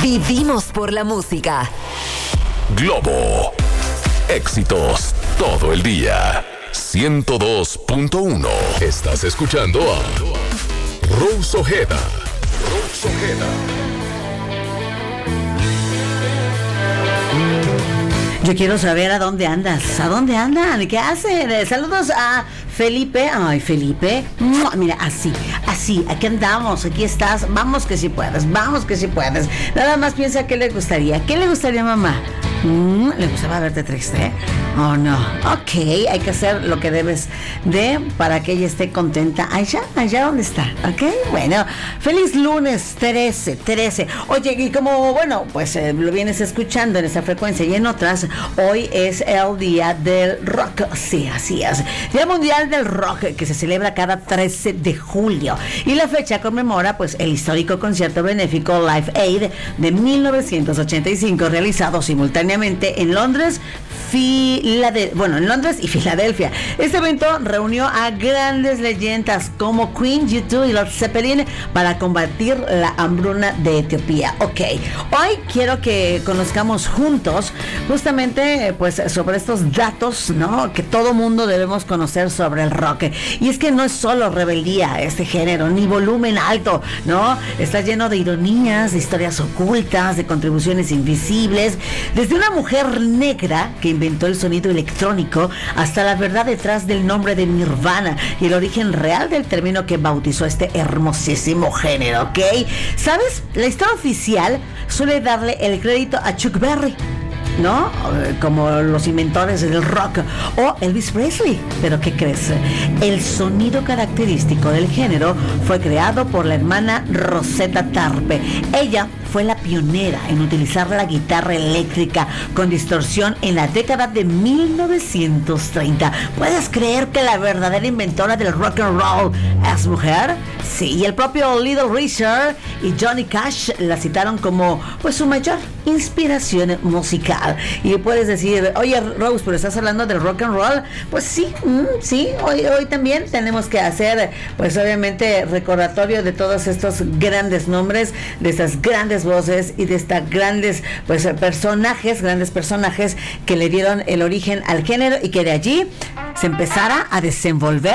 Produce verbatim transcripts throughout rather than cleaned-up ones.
Vivimos por la música. Globo. Éxitos todo el día. ciento dos punto uno. Estás escuchando a Rose Ojeda. Rose Ojeda. Yo quiero saber a dónde andas, a dónde andan, qué hacen. Saludos a Felipe. Ay, Felipe, mira, así, así, aquí andamos, aquí estás. Vamos que si puedes, vamos que si puedes. Nada más piensa qué le gustaría, qué le gustaría a mamá. Mm, ¿Le gustaba verte triste? Oh, no. Ok, hay que hacer lo que debes de para que ella esté contenta. Allá, allá donde está. Ok, bueno. Feliz lunes trece, trece. Oye, y como, bueno, pues eh, lo vienes escuchando en esa frecuencia y en otras, hoy es el día del rock. Sí, así es. Día Mundial del Rock, que se celebra cada trece de julio. Y la fecha conmemora, pues, el histórico concierto benéfico Live Aid de mil novecientos ochenta y cinco, realizado simultáneamente en Londres, Filadelfia, bueno, en Londres y Filadelfia. Este evento reunió a grandes leyendas como Queen, U dos y Led Zeppelin para combatir la hambruna de Etiopía. Ok, hoy quiero que conozcamos juntos justamente pues sobre estos datos, ¿no?, que todo mundo debemos conocer sobre el rock. Y es que no es solo rebeldía este género, ni volumen alto, ¿no? Está lleno de ironías, de historias ocultas, de contribuciones invisibles, desde una mujer negra que inventó el sonido electrónico hasta la verdad detrás del nombre de Nirvana y el origen real del término que bautizó este hermosísimo género, ¿ok? ¿Sabes? La historia oficial suele darle el crédito a Chuck Berry, ¿no?, como los inventores del rock, o Elvis Presley. Pero ¿qué crees? El sonido característico del género fue creado por la hermana Rosetta Tarpe. Ella fue la pionera en utilizar la guitarra eléctrica con distorsión en la década de mil novecientos treinta. ¿Puedes creer que la verdadera inventora del rock and roll es mujer? Sí, y el propio Little Richard y Johnny Cash la citaron como pues su mayor inspiración musical. Y puedes decir, oye Rose, pero estás hablando del rock and roll. Pues sí, mm, sí, hoy, hoy también tenemos que hacer pues obviamente recordatorio de todos estos grandes nombres, de estas grandes voces y de estas grandes pues personajes, grandes personajes que le dieron el origen al género y que de allí se empezara a desenvolver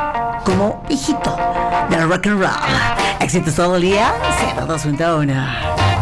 como hijito del rock and roll. Éxitos todo el día, ciento dos punto uno.